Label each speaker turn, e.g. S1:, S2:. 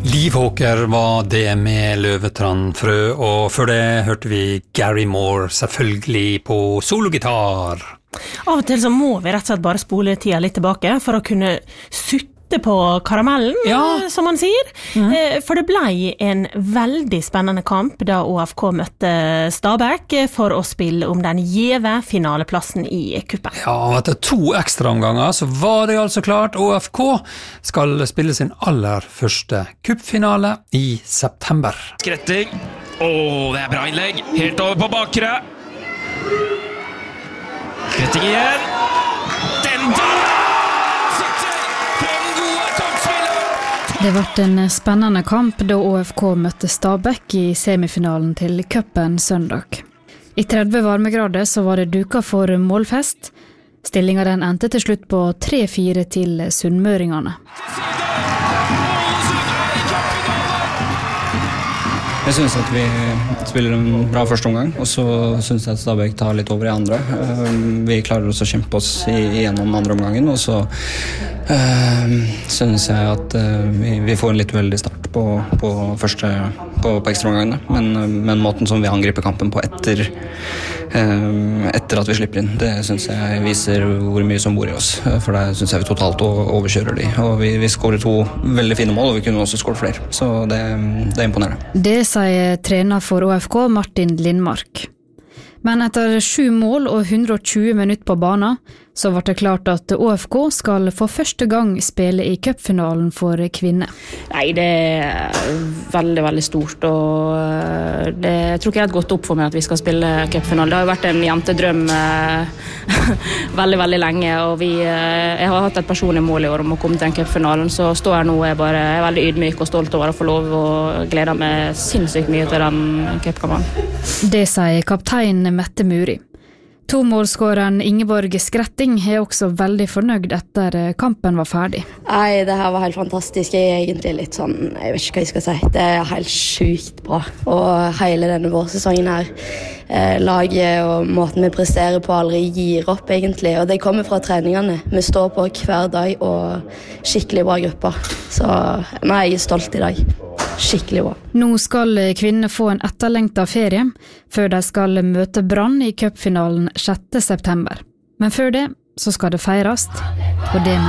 S1: Livhåker var det med Løvetrandfrø, og før det hørte vi Gary Moore, selvfølgelig på sologitar.
S2: Av og til så må vi rett og slett bare spole tida litt tilbake for å kunne sutte på karamellen, som man sier. For det ble en veldig spennende kamp da ÅFK møtte Stabæk for å spille om den gjeve finaleplassen i kuppen. Ja, og etter 2 ekstraomganger så var det altså klart. ÅFK skal spille sin aller første kuppfinale i september.
S3: Skretting. Det bra innlegg. Helt over på bakre. Skretting igjen. Den der!
S4: Det var en spennende kamp da ÅFK møtte Stabæk i semifinalen til cupen søndag. I 30 varmegrader så var det duka for målfest. Stillingen den endte til slutt på 3-4 til sunnmøringene.
S5: Jeg synes at vi spiller en bra første omgang, og så synes jeg at Stabæk tar litt over i andre. Vi klarer også å kjempe oss igjennom andre omgangen, og så synes jeg at vi får en litt uheldig start på ekstra omgangene. Men måten som vi angriper kampen på etter at vi slipper inn, det synes jeg viser hvor mye som bor i oss. For det synes jeg vi totalt overkjører de. Og vi skårer 2 veldig fine mål, og vi kunne også skåret flere. Så det er imponerende.
S4: Det sier trener for ÅFK, Martin Lindmark. Men etter 7 mål og 120 minutter på banen, så var det klart at ÅFK skal for første gang spille i cupfinalen for kvinner.
S6: Nei, det veldig, veldig stort, og jeg tror ikke det har gått opp for meg at vi skal spille cupfinalen. Det har jo vært en jentedrøm veldig, veldig lenge, og jeg har hatt et personlig mål i år om å komme til en cupfinalen, så står jeg nå jeg er veldig ydmyk og stolt over å få lov og gleder meg sinnssykt mye til den cupkampen.
S4: Det sier kaptein Mette Muri. 2-målskåreren Ingeborg Skretting er også veldig fornøyd etter kampen var ferdig.
S7: Nei, det her var helt fantastisk. Jeg er egentlig litt sånn, jeg vet ikke hva jeg skal si. Det er helt sykt bra. Og hele denne vårsesongen her, laget og måten vi presterer på aldri gir opp egentlig. Og det kommer fra treningene. Vi står på hver dag og skikkelig bra grupper. Så nei, jeg er stolt i dag. Skikkelig bra.
S4: Nå skal kvinnene få en etterlengtet ferie, før de skal møte Brann i cupfinalen 6. september. Men før det så skal det feires, og det